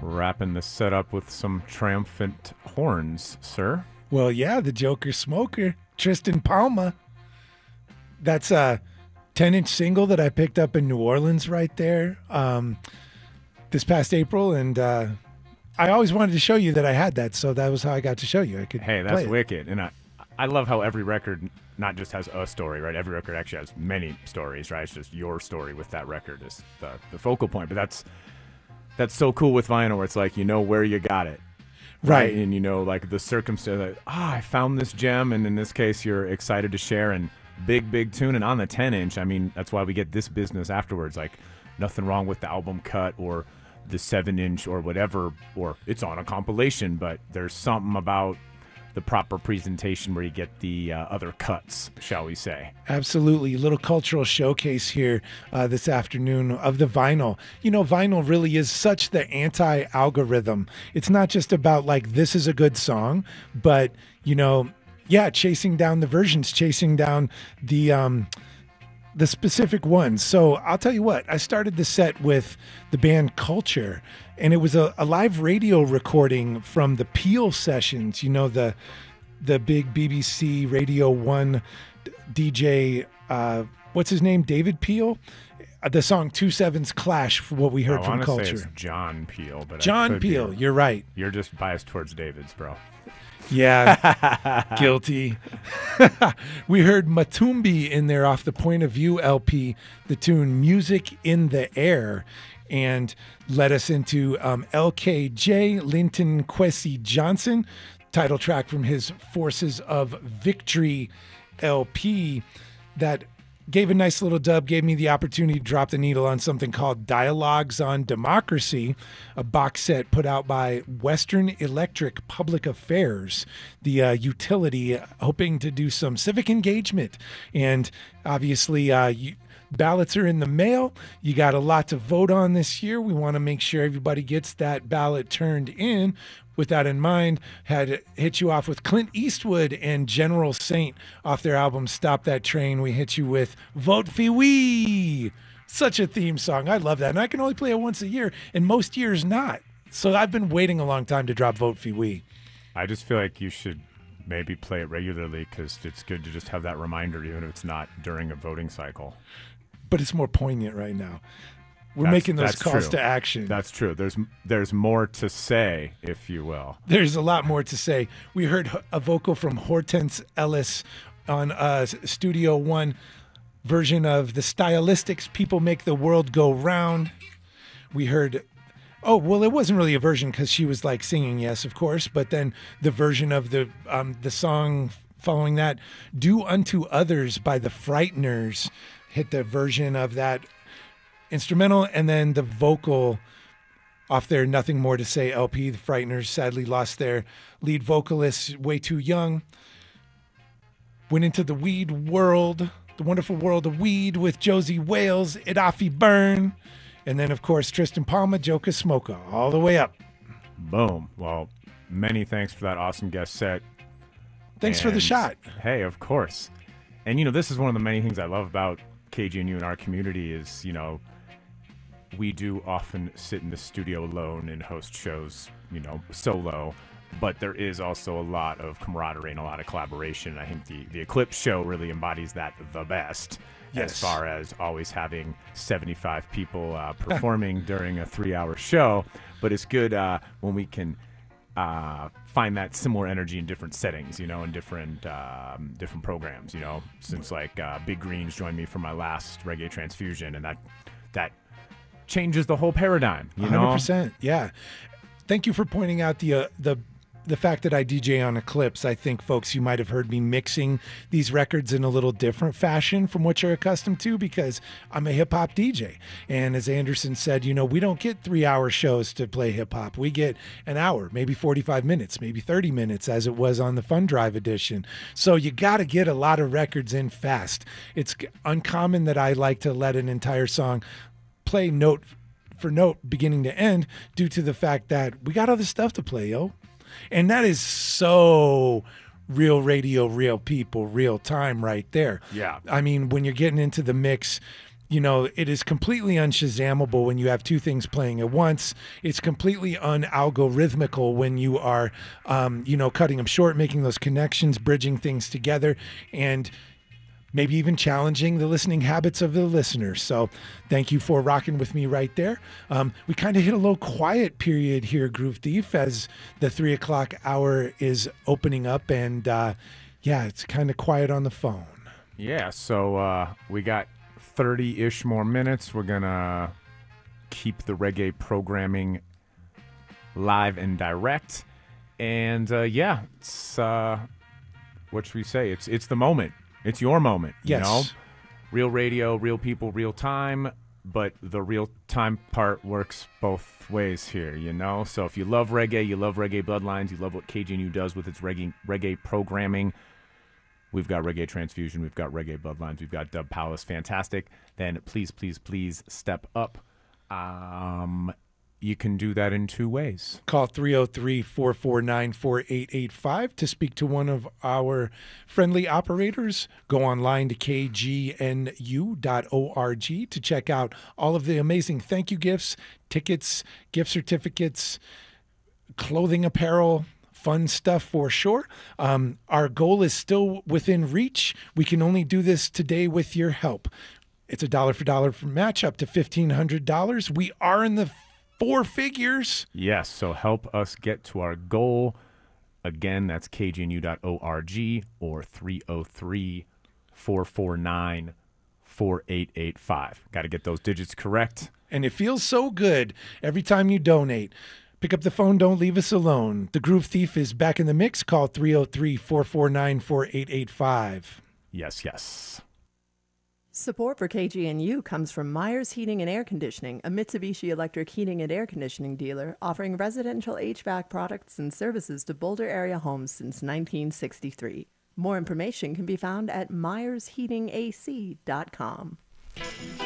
Wrapping the setup with some triumphant horns, sir. Well, yeah, the Joker Smoker, Tristan Palma. That's a 10-inch single that I picked up in New Orleans right there this past April, and I always wanted to show you that I had that, so that was how I got to show you. I could Hey, play that's it. wicked. And I love how every record not just has a story, right? Every record actually has many stories, right? It's just your story with that record is the focal point. But that's so cool with vinyl where it's like, you know where you got it. Right. And you know, like the circumstance, like, I found this gem, and in this case, you're excited to share, and big tune. And on the 10-inch, I mean, that's why we get this business afterwards. Like, nothing wrong with the album cut or the 7-inch or whatever, or it's on a compilation, but there's something about the proper presentation where you get the other cuts, shall we say. Absolutely. A little cultural showcase here this afternoon of the vinyl. You know, vinyl really is such the anti-algorithm. It's not just about like, this is a good song, but, you know, yeah, chasing down the versions, chasing down the specific ones. So I'll tell you what, I started the set with the band Culture, and it was a live radio recording from the Peel sessions, you know, the big BBC Radio 1 DJ, what's his name, David Peel? The song 2/7's Clash, for what we heard from Say Culture. it's John Peel, but John Peel, you're right. You're just biased towards David's, bro. Yeah, guilty. We heard Matumbi in there off the Point of View LP, the tune Music in the Air, and led us into LKJ, Linton Kwesi Johnson, title track from his Forces of Victory LP that gave a nice little dub, gave me the opportunity to drop the needle on something called Dialogues on Democracy, a box set put out by Western Electric Public Affairs, the utility, hoping to do some civic engagement. And obviously, ballots are in the mail. You got a lot to vote on this year. We want to make sure everybody gets that ballot turned in. With that in mind, had hit you off with Clint Eastwood and General Saint off their album Stop That Train. We hit you with Vote Fee Wee. Such a theme song. I love that. And I can only play it once a year, and most years not. So I've been waiting a long time to drop Vote Fee Wee. I just feel like you should maybe play it regularly because it's good to just have that reminder, even if it's not during a voting cycle. But it's more poignant right now. We're making those calls to action. That's true. There's more to say, if you will. There's a lot more to say. We heard a vocal from Hortense Ellis on Studio One version of the Stylistics, People Make the World Go Round. We heard, oh, well, it wasn't really a version because she was like singing, yes, of course, but then the version of the song following that, Do Unto Others by the Frighteners, hit the version of that instrumental, and then the vocal off their Nothing More to Say LP. The Frighteners sadly lost their lead vocalist way too young. Went into the weed world, the wonderful world of weed with Josie Wales, Idafi Byrne, and then of course Tristan Palma, Joker Smoker, all the way up. Boom. Well, many thanks for that awesome guest set. Thanks for the shot. Hey, of course. And you know, this is one of the many things I love about KGNU and our community is, you know, we do often sit in the studio alone and host shows, you know, solo, but there is also a lot of camaraderie and a lot of collaboration. I think the Eclipse show really embodies that the best, yes, as far as always having 75 people performing during a 3-hour show. But it's good when we can find that similar energy in different settings, you know, in different programs, you know, since like Big Greens joined me for my last Reggae Transfusion, and that changes the whole paradigm, you know? 100%, yeah. Thank you for pointing out the fact that I DJ on Eclipse. I think, folks, you might have heard me mixing these records in a little different fashion from what you're accustomed to because I'm a hip-hop DJ. And as Anderson said, you know, we don't get 3-hour shows to play hip-hop. We get an hour, maybe 45 minutes, maybe 30 minutes, as it was on the Fun Drive edition. So you got to get a lot of records in fast. It's uncommon that I like to let an entire song play note for note beginning to end due to the fact that we got other stuff to play, yo. And that is so real radio, real people, real time right there. Yeah. I mean, when you're getting into the mix, You know, it is completely unshazammable when you have two things playing at once. It's completely unalgorithmical when you are, cutting them short, making those connections, bridging things together, and maybe even challenging the listening habits of the listeners. So thank you for rocking with me right there. We kind of hit a little quiet period here, Groove Thief, as the 3 o'clock hour is opening up, and it's kind of quiet on the phone. Yeah, so we got 30-ish more minutes. We're going to keep the reggae programming live and direct. And, it's, what should we say? It's the moment. It's your moment, yes. You know? Real radio, real people, real time. But the real time part works both ways here, you know? So if you love reggae, you love Reggae Bloodlines, you love what KGNU does with its reggae programming, we've got Reggae Transfusion, we've got Reggae Bloodlines, we've got Dub Palace, fantastic. Then please, please, please step up. You can do that in two ways. Call 303-449-4885 to speak to one of our friendly operators. Go online to kgnu.org to check out all of the amazing thank you gifts, tickets, gift certificates, clothing, apparel, fun stuff for sure. Our goal is still within reach. We can only do this today with your help. It's a dollar for dollar match up to $1,500. We are in the 4 figures. Yes, so help us get to our goal. Again, that's kgnu.org or 303-449-4885. Got to get those digits correct. And it feels so good every time you donate. Pick up the phone. Don't leave us alone. The Groove Thief is back in the mix. Call 303-449-4885. Yes, yes. Support for KGNU comes from Myers Heating and Air Conditioning, a Mitsubishi Electric heating and air conditioning dealer offering residential HVAC products and services to Boulder area homes since 1963. More information can be found at myersheatingac.com.